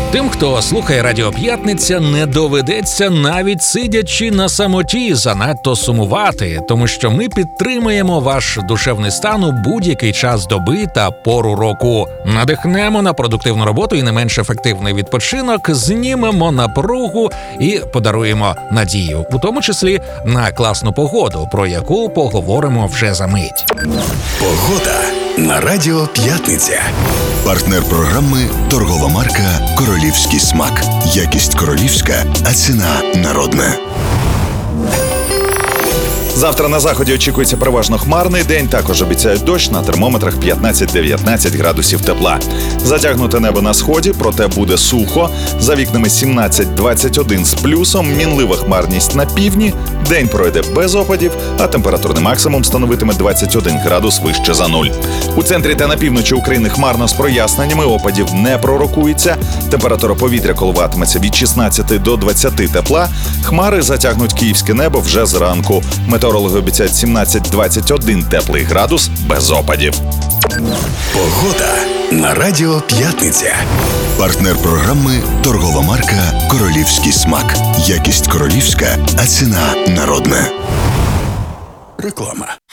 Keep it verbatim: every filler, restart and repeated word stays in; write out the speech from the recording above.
Тим, хто слухає Радіо П'ятниця, не доведеться навіть сидячи на самоті занадто сумувати, тому що ми підтримуємо ваш душевний стан у будь-який час доби та пору року. Надихнемо на продуктивну роботу і не менш ефективний відпочинок, знімемо напругу і подаруємо надію, у тому числі на класну погоду, про яку поговоримо вже за мить. Погода на Радіо П'ятниця. Партнер програми – торгова марка «Королівський смак». Якість королівська, а ціна народна. Завтра на заході очікується переважно хмарний день, також обіцяють дощ, на термометрах п'ятнадцять-дев'ятнадцять градусів тепла. Затягнуте небо на сході, проте буде сухо, за вікнами сімнадцять-двадцять один з плюсом, мінлива хмарність на півдні, день пройде без опадів, а температурний максимум становитиме двадцять один градус вище за нуль. У центрі та на півночі України хмарно з проясненнями, опадів не пророкується, температура повітря коливатиметься від шістнадцяти до двадцяти тепла, хмари затягнуть київське небо вже зранку. Метеорологи обіцяють сімнадцять-двадцять один теплий градус без опадів. Погода на Радіо П'ятниця. Партнер програми – торгова марка «Королівський смак». Якість королівська, а ціна народна. Реклама.